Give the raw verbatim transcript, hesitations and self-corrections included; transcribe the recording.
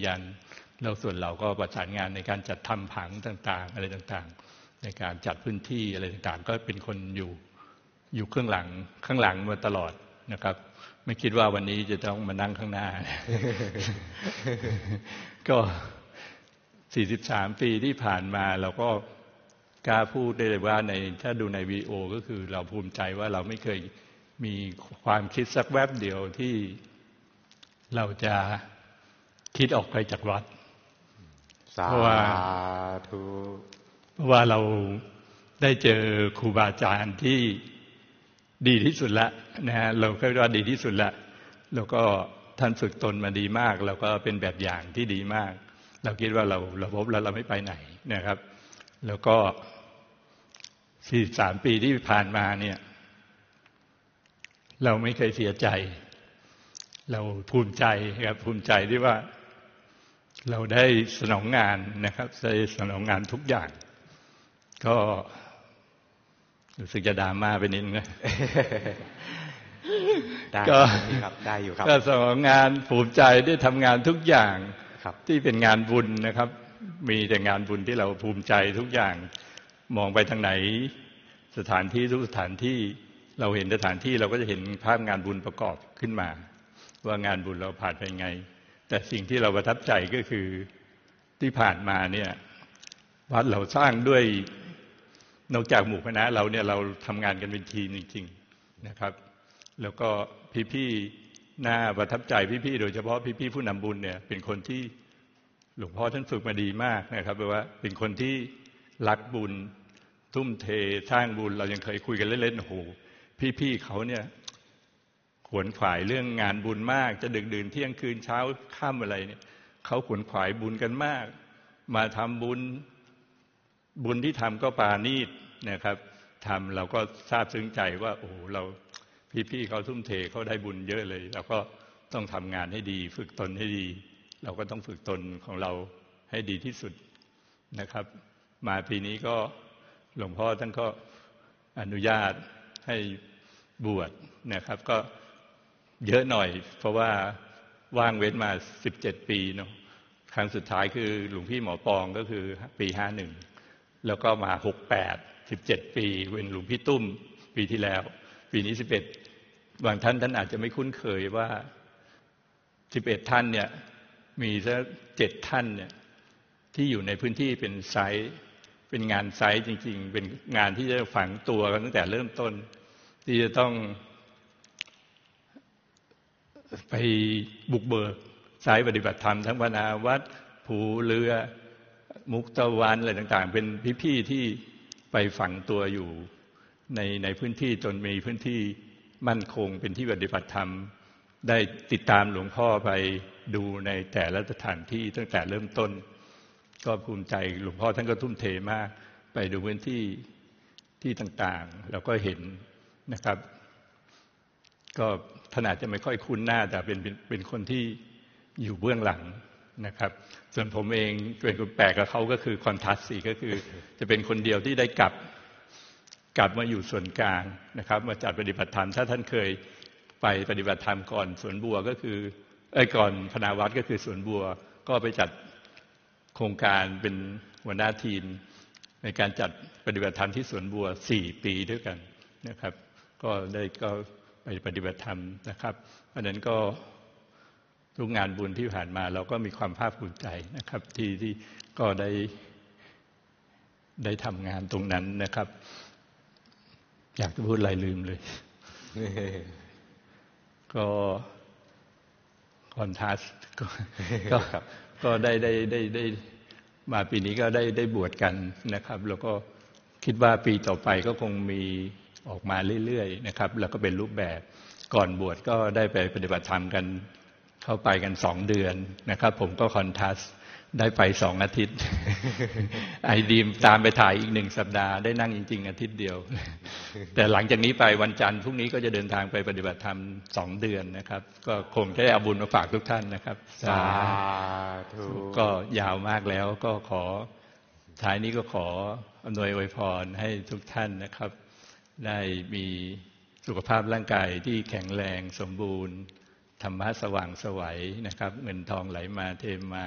ยันแล้วส่วนเราก็ประสานงานในการจัดทำผังต่างๆอะไรต่างๆในการจัดพื้นที่อะไรต่างๆก็เป็นคนอยู่อยู่ข้างหลังข้างหลังมาตลอดนะครับไม่คิดว่าวันนี้จะต้องมานั่งข้างหน้า ก็สี่สิบสามปีที่ผ่านมาเราก็กล้าพูดได้เลยว่าในถ้าดูในวีดีโอก็คือเราภูมิใจว่าเราไม่เคยมีความคิดสักแวบเดียวที่เราจะคิดออกไปจากวัดเพราะว่าเพราะว่าเราได้เจอครูบาอาจารย์ที่ดีที่สุดละนะฮะเราคิดว่าดีที่สุดละแล้วก็ท่านฝึกตนมาดีมากแล้วก็เป็นแบบอย่างที่ดีมากเราคิดว่าเราเราพบแล้วเราไม่ไปไหนนะครับแล้วก็สี่สิบสามปีที่ผ่านมาเนี่ยเราไม่เคยเสียใจเราภูมิใจครับภูมิใจที่ว่าเราได้สนองงานนะครับได้สนองงานทุกอย่างก็รู้สึกจะดราม่าไปนิดนึงนะได้ครับได้อยู่ครับก็สนองงานภูมิใจได้ทำงานทุกอย่างที่เป็นงานบุญนะครับมีแต่งานบุญที่เราภูมิใจทุกอย่างมองไปทางไหนสถานที่ทุกสถานที่เราเห็นสถานที่เราก็จะเห็นภาพงานบุญประกอบขึ้นมาว่างานบุญเราผ่านไปไงแต่สิ่งที่เราประทับใจก็คือที่ผ่านมาเนี่ยวัดเราสร้างด้วยนอกจากหมู่คณะเราเนี่ยเราทำงานกันเป็นทีมจริงๆนะครับแล้วก็พี่ๆน่าประทับใจพี่ๆโดยเฉพาะพี่ๆผู้นำบุญเนี่ยเป็นคนที่หลวงพ่อท่านฝึกมาดีมากนะครับแปลว่าเป็นคนที่รักบุญทุ่มเทสร้างบุญเรายังเคยคุยกันเล่นๆโอ้โหพี่ๆเขาเนี่ยขวนขวายเรื่องงานบุญมากจะดึกดื่นเที่ยงคืนเช้าค่ำอะไรเนี่ยเขาขวนขวายบุญกันมากมาทำบุญบุญที่ทำก็ปาณีตนะครับทำเราก็ซาบซึ้งใจว่าโอ้โหเราพี่ๆเขาทุ่มเทเขาได้บุญเยอะเลยเราก็ต้องทำงานให้ดีฝึกตนให้ดีเราก็ต้องฝึกตนของเราให้ดีที่สุดนะครับมาปีนี้ก็หลวงพ่อท่านก็อนุญาตให้บวชนะครับก็เยอะหน่อยเพราะว่าว่างเว้นมาสิบเจ็ดปีเนาะครั้งสุดท้ายคือหลวงพี่หมอปองก็คือปีห้าสิบเอ็ดแล้วก็มาหกสิบแปด สิบเจ็ดปีเป็นหลวงพี่ตุ้มปีที่แล้วปีนี้สิบเอ็ดบางท่านท่านอาจจะไม่คุ้นเคยว่าสิบเอ็ดท่านเนี่ยมีสักเจ็ดท่านเนี่ยที่อยู่ในพื้นที่เป็นไซต์เป็นงานไซต์จริงๆเป็นงานที่จะฝังตัวกันตั้งแต่เริ่มต้นที่จะต้องไปบุกเบิกไซต์ปฏิบัติธรรมทั้งวนาวัดภูเรือมุกตะวันอะไรต่างๆเป็นพี่ๆที่ไปฝังตัวอยู่ในในพื้นที่จนมีพื้นที่มั่นคงเป็นที่ปฏิบัติธรรมได้ติดตามหลวงพ่อไปดูในแต่ละสถานที่ตั้งแต่เริ่มต้นก็ภูมิใจหลวงพ่อท่านก็ทุ่มเทมากไปดูพื้นที่ที่ต่างๆแล้วก็เห็นนะครับก็ท่านอาจจะไม่ค่อยคุ้นหน้าแต่เป็นเป็นคนที่อยู่เบื้องหลังนะครับส่วนผมเองเป็นคนแปลกกับเขาก็คือคอนทราสต์สี่ก็คือจะเป็นคนเดียวที่ได้กลับกลับมาอยู่ส่วนกลางนะครับมาจัดปฏิบัติธรรมถ้าท่านเคยไปปฏิบัติธรรมก่อนสวนบัวก็คือเอ้ยก่อนพนาวัดก็คือสวนบัวก็ไปจัดโครงการเป็นหัวหน้าทีมในการจัดปฏิบัติธรรมที่สวนบัวสี่ปีด้วยกันนะครับก็ได้ก็ไปปฏิบัติธรรมนะครับอันนั้นก็ทุกงานบุญที่ผ่านมาเราก็มีความภาคภูมิใจนะครับที่ที่ก็ได้ได้ทำงานตรงนั้นนะครับอยากจะพูดอะไรลืมเลย ก็คอนทราสต์ก็ก็ก็ได้ได้ได้ได้มาปีนี้ก็ได้ได้บวชกันนะครับแล้วก็คิดว่าปีต่อไปก็คงมีออกมาเรื่อยๆนะครับแล้วก็เป็นรูปแบบก่อนบวชก็ได้ไปปฏิบัติธรรมกันเข้าไปกันสองเดือนนะครับผมก็คอนทราสต์ได้ไปสองอาทิตย์ ไอดีมตามไปถ่ายอีกหนึ่งสัปดาห์ได้นั่งจริงๆอาทิตย์เดียว แต่หลังจากนี้ไปวันจันทร์พรุ่งนี้ก็จะเดินทางไปปฏิบัติธรรมสองเดือนนะครับก็คงจะได้เอาบุญมาฝากทุกท่านนะครับสาธุก็ยาวมากแล้วก็ขอท้ายนี้ก็ขออำนวยอวยพรให้ทุกท่านนะครับได้มีสุขภาพร่างกายที่แข็งแรงสมบูรณ์ธรรมะสว่างไสวนะครับเงินทองไหลมาเทมา